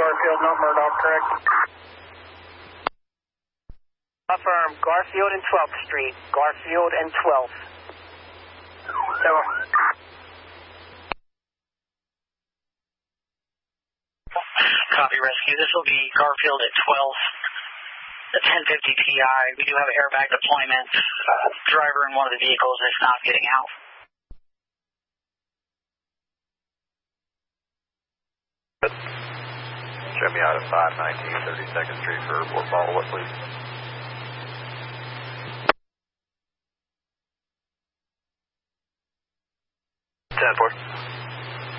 Garfield, not Murdoch, correct? Affirm, Garfield and 12th Street. Garfield and 12th. Tower. Copy, rescue. This will be Garfield at 12th. The 1050 Ti. We do have an airbag deployment. Driver in one of the vehicles is not getting out. Show me out at 519 32nd Street for airport follow-up, please.